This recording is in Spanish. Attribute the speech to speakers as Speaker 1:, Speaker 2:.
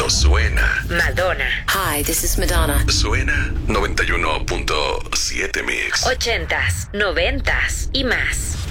Speaker 1: Esto suena.
Speaker 2: Madonna.
Speaker 3: Hi, this is Madonna.
Speaker 1: Suena 91.7 Mix.
Speaker 2: 80s, 90s y más.